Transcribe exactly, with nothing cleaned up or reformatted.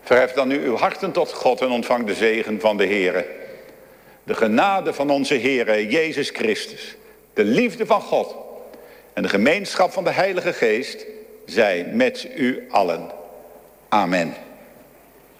Verhef dan nu uw harten tot God en ontvang de zegen van de Heere. De genade van onze Heere Jezus Christus, de liefde van God en de gemeenschap van de Heilige Geest zij met u allen. Amen.